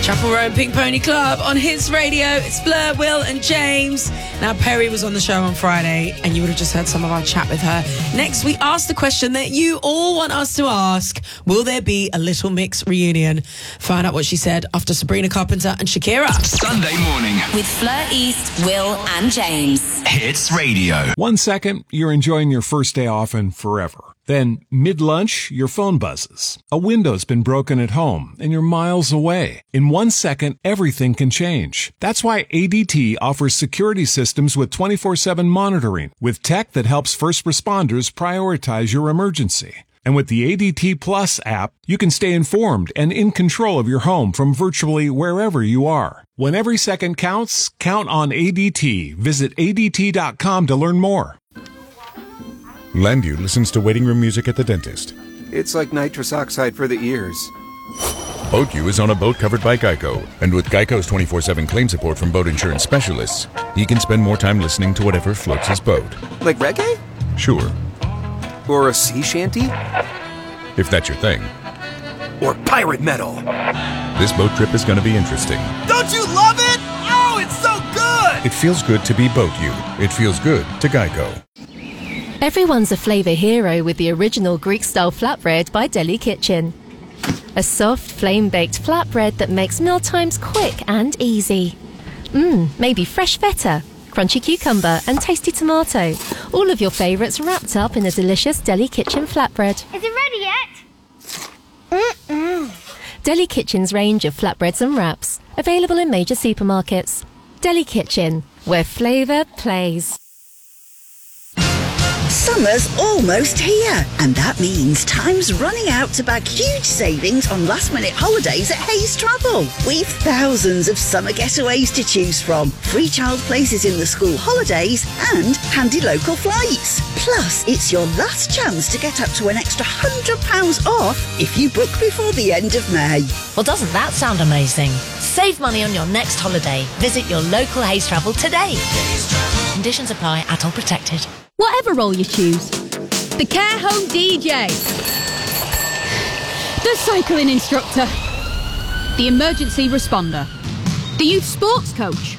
Chapel Row Pink Pony Club on Hits Radio. It's Fleur, Will and James. Now, Perry was on the show on Friday and you would have just heard some of our chat with her. Next, we asked the question that you all want us to ask. Will there be a Little Mix reunion? Find out what she said after Sabrina Carpenter and Shakira. Sunday morning with Fleur East, Will and James. Hits Radio. 1 second, you're enjoying your first day off and forever. Then, mid-lunch, your phone buzzes. A window's been broken at home, and you're miles away. In 1 second, everything can change. That's why ADT offers security systems with 24/7 monitoring, with tech that helps first responders prioritize your emergency. And with the ADT Plus app, you can stay informed and in control of your home from virtually wherever you are. When every second counts, count on ADT. Visit ADT.com to learn more. Landu listens to waiting room music at the dentist. It's like nitrous oxide for the ears. BoatU is on a boat covered by Geico, and with Geico's 24/7 claim support from boat insurance specialists, he can spend more time listening to whatever floats his boat. Like reggae? Sure. Or a sea shanty? If that's your thing. Or pirate metal? This boat trip is going to be interesting. Don't you love it? Oh, it's so good! It feels good to be BoatU. It feels good to Geico. Everyone's a flavour hero with the original Greek-style flatbread by Deli Kitchen. A soft, flame-baked flatbread that makes mealtimes quick and easy. Maybe fresh feta, crunchy cucumber and tasty tomato. All of your favourites wrapped up in a delicious Deli Kitchen flatbread. Is it ready yet? Deli Kitchen's range of flatbreads and wraps. Available in major supermarkets. Deli Kitchen, where flavour plays. Summer's almost here, and that means time's running out to bag huge savings on last-minute holidays at Hayes Travel. We've thousands of summer getaways to choose from, free child places in the school holidays, and handy local flights. Plus, it's your last chance to get up to an extra £100 off if you book before the end of May. Well, doesn't that sound amazing? Save money on your next holiday. Visit your local Hayes Travel today. Conditions apply, ATOL protected. Whatever role you choose. The care home DJ. The cycling instructor. The emergency responder. The youth sports coach.